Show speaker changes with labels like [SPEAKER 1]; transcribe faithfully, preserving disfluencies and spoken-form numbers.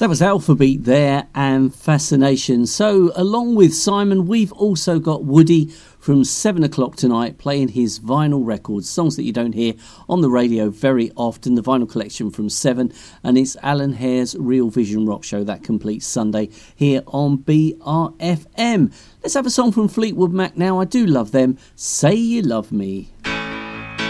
[SPEAKER 1] That was Alphabeat there and Fascination. So along with Simon, we've also got Woody from seven o'clock tonight playing his vinyl records, songs that you don't hear on the radio very often. The vinyl collection from seven, and it's Alan Hare's Real Vision Rock Show that completes Sunday here on B R F M. Let's have a song from Fleetwood Mac now. I do love them. Say You Love Me.